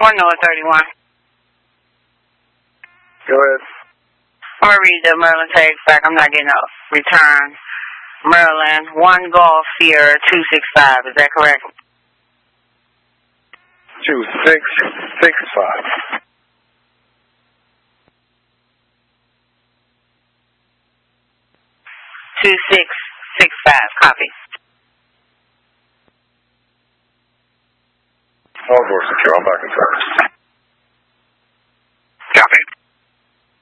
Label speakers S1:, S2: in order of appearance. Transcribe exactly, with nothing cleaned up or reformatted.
S1: one North thirty-one.
S2: Go ahead.
S1: I'm going to read the Maryland tags back. I'm not getting a return. Maryland, one Golf Sierra two six five. Is that correct?
S2: two six six five.
S1: two six six five. Copy.
S2: All doors secure. I'm back in service.